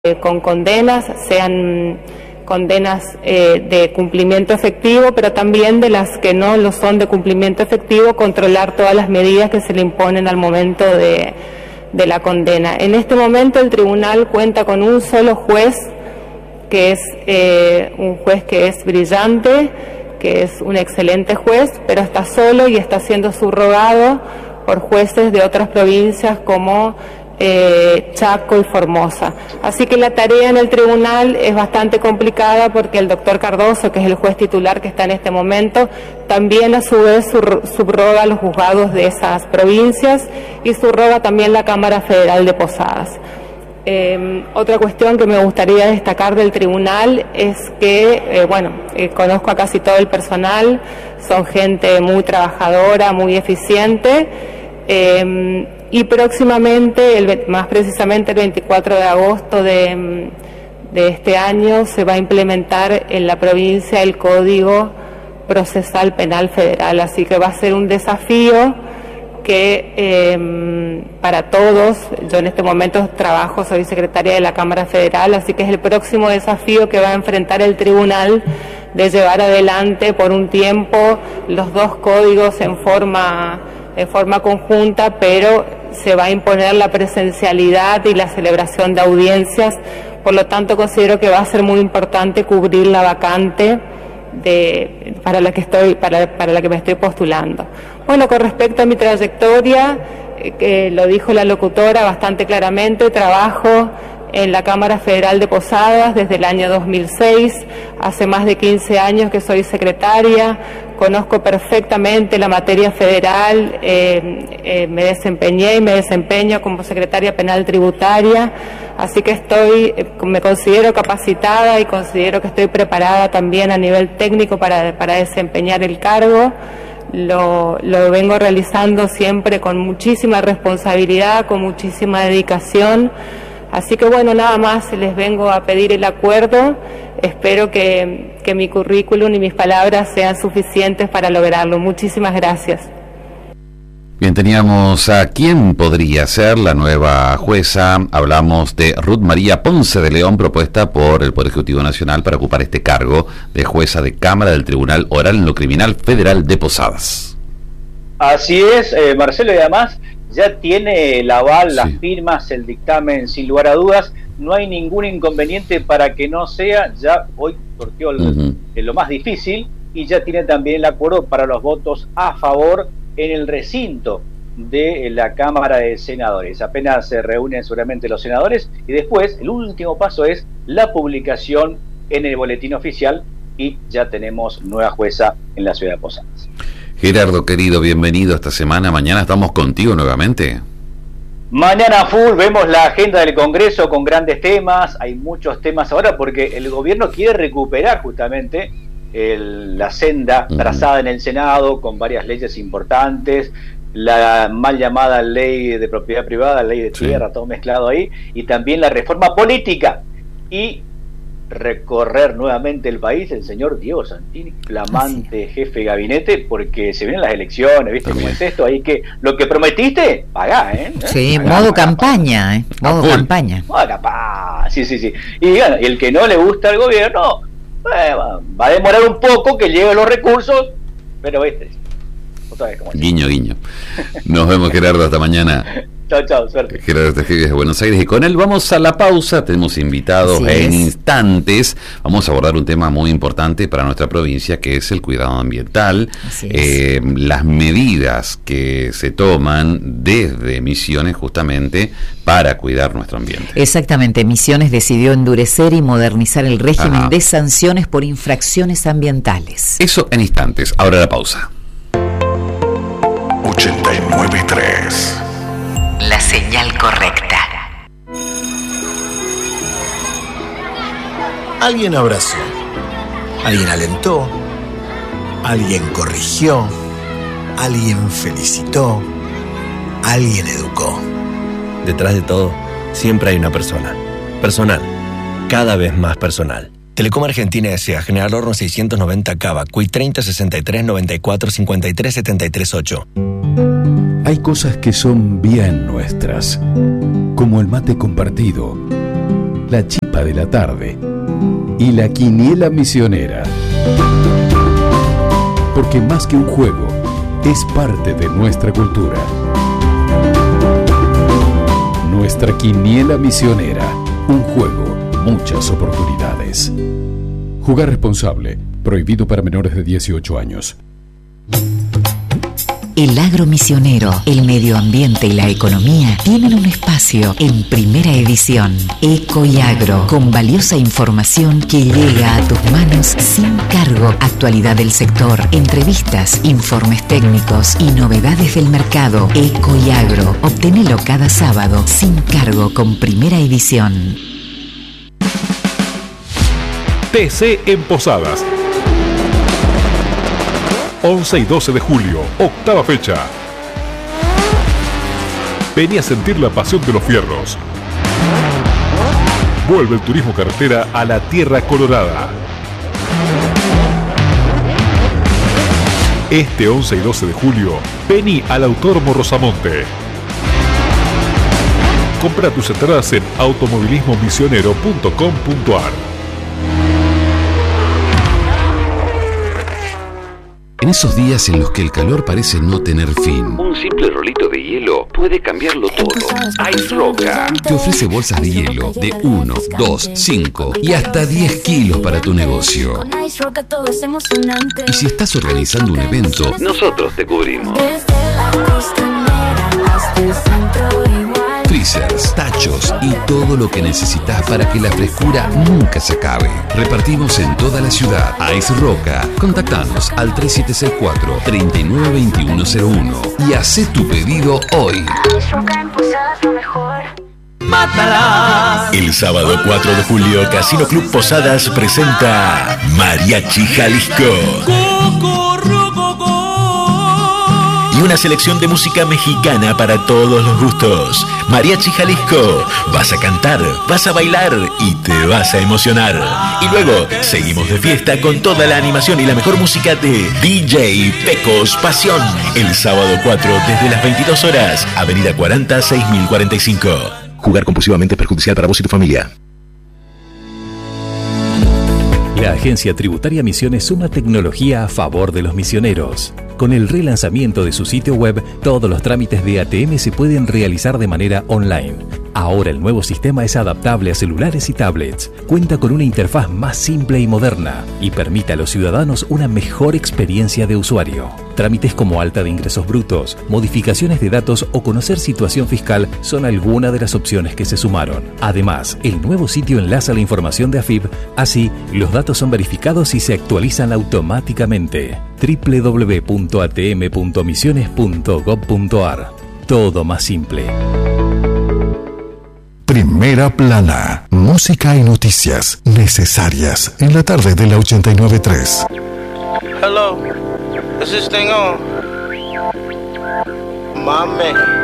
con condenas, sean condenas de cumplimiento efectivo, pero también de las que no lo son de cumplimiento efectivo, controlar todas las medidas que se le imponen al momento de la condena. En este momento el tribunal cuenta con un solo juez, que es un juez que es brillante, que es un excelente juez, pero está solo y está siendo subrogado por jueces de otras provincias como Chaco y Formosa. Así que la tarea en el tribunal es bastante complicada porque el doctor Cardoso, que es el juez titular que está en este momento, también a su vez subroga los juzgados de esas provincias y subroga también la Cámara Federal de Posadas. Otra cuestión que me gustaría destacar del tribunal es que, conozco a casi todo el personal, son gente muy trabajadora, muy eficiente, y próximamente, más precisamente el 24 de agosto de este año, se va a implementar en la provincia el Código Procesal Penal Federal, así que va a ser un desafío que para todos. Yo en este momento trabajo, soy secretaria de la Cámara Federal, así que es el próximo desafío que va a enfrentar el tribunal, de llevar adelante por un tiempo los dos códigos en forma conjunta, pero se va a imponer la presencialidad y la celebración de audiencias. Por lo tanto, considero que va a ser muy importante cubrir la vacante para la que me estoy postulando. Bueno, con respecto a mi trayectoria, que lo dijo la locutora bastante claramente, trabajo en la Cámara Federal de Posadas desde el año 2006, hace más de 15 años que soy secretaria, conozco perfectamente la materia federal, me desempeñé y me desempeño como secretaria penal tributaria, así que me considero capacitada y considero que estoy preparada también a nivel técnico para desempeñar el cargo. Lo vengo realizando siempre con muchísima responsabilidad, con muchísima dedicación. Así que bueno, nada más les vengo a pedir el acuerdo. Espero que mi currículum y mis palabras sean suficientes para lograrlo. Muchísimas gracias. Bien, teníamos a quién podría ser la nueva jueza. Hablamos de Ruth María Ponce de León, propuesta por el Poder Ejecutivo Nacional para ocupar este cargo de jueza de Cámara del Tribunal Oral en lo Criminal Federal de Posadas. Así es, Marcelo, y además ya tiene el aval, las firmas, el dictamen, sin lugar a dudas. No hay ningún inconveniente para que no sea. Ya hoy sorteó lo más difícil y ya tiene también el acuerdo para los votos a favor en el recinto de la Cámara de Senadores. Apenas se reúnen seguramente los senadores y después el último paso es la publicación en el boletín oficial y ya tenemos nueva jueza en la ciudad de Posadas. Gerardo, querido, bienvenido esta semana. Mañana estamos contigo nuevamente. Mañana full, vemos la agenda del Congreso con grandes temas. Hay muchos temas ahora porque el gobierno quiere recuperar justamente la senda trazada en el Senado con varias leyes importantes, la mal llamada ley de propiedad privada, ley de tierra, todo mezclado ahí, y también la reforma política. Y recorrer nuevamente el país el señor Diego Santini, flamante jefe de gabinete, porque se vienen las elecciones, ¿viste cómo es esto? Ahí que lo que prometiste, pagá, ¿eh? Sí, pagá, modo campaña, modo campaña. Sí. Y bueno, el que no le gusta al gobierno, va a demorar un poco que lleguen los recursos, pero otra vez como guiño, guiño. Nos vemos, Gerardo, hasta mañana. Chao, suerte. Gerardo Tejeda de Buenos Aires, y con él vamos a la pausa. Tenemos invitados en instantes. Vamos a abordar un tema muy importante para nuestra provincia, que es el cuidado ambiental, las medidas que se toman desde Misiones justamente para cuidar nuestro ambiente. Exactamente, Misiones decidió endurecer y modernizar el régimen de sanciones por infracciones ambientales. Eso en instantes. Ahora la pausa. 89.3. La señal correcta. Alguien abrazó, alguien alentó, alguien corrigió, alguien felicitó, alguien educó. Detrás de todo, siempre hay una persona. Personal, cada vez más personal. Telecom Argentina S.A. General Horno 690 Cava, CUI 30 63 94 53 73 8. Hay cosas que son bien nuestras, como el mate compartido, la chipa de la tarde y la quiniela misionera. Porque más que un juego, es parte de nuestra cultura. Nuestra quiniela misionera, un juego, muchas oportunidades. Jugar responsable, prohibido para menores de 18 años. El agro misionero, el medio ambiente y la economía tienen un espacio en Primera Edición. Eco y Agro, con valiosa información que llega a tus manos sin cargo. Actualidad del sector, entrevistas, informes técnicos y novedades del mercado. Eco y Agro, obténelo cada sábado sin cargo con Primera Edición. TC en Posadas. 11 y 12 de julio, octava fecha. Vení a sentir la pasión de los fierros. Vuelve el turismo carretera a la Tierra Colorada. Este 11 y 12 de julio, vení al Autódromo Rosamonte. Compra tus entradas en automovilismomisionero.com.ar. En esos días en los que el calor parece no tener fin, un simple rolito de hielo puede cambiarlo todo. Ice Roca te ofrece bolsas de hielo de 1, 2, 5 y hasta 10 kilos para tu negocio. Y si estás organizando un evento, nosotros te cubrimos. Freezers, tachos y todo lo que necesitas para que la frescura nunca se acabe. Repartimos en toda la ciudad. Ice Roca. Contactanos al 3764-392101 y haz tu pedido hoy. El sábado 4 de julio, Casino Club Posadas presenta Mariachi Jalisco. Y una selección de música mexicana para todos los gustos. Mariachi Jalisco. Vas a cantar, vas a bailar y te vas a emocionar. Y luego seguimos de fiesta con toda la animación y la mejor música de DJ Pecos Pasión. El sábado 4 desde las 22 horas. Avenida 40, 6045. Jugar compulsivamente es perjudicial para vos y tu familia. La Agencia Tributaria Misiones suma tecnología a favor de los misioneros. Con el relanzamiento de su sitio web, todos los trámites de ATM se pueden realizar de manera online. Ahora el nuevo sistema es adaptable a celulares y tablets, cuenta con una interfaz más simple y moderna y permite a los ciudadanos una mejor experiencia de usuario. Trámites como alta de ingresos brutos, modificaciones de datos o conocer situación fiscal son algunas de las opciones que se sumaron. Además, el nuevo sitio enlaza la información de AFIP, así los datos son verificados y se actualizan automáticamente. www.atm.misiones.gov.ar. Todo más simple. Primera Plana, música y noticias necesarias en la tarde de la 89.3. Hello, is this thing on? Mame.